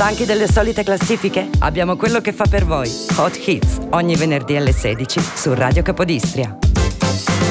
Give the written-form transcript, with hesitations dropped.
Stanchi delle solite classifiche? Abbiamo quello che fa per voi. Hot Hits, ogni venerdì alle 16 su Radio Capodistria.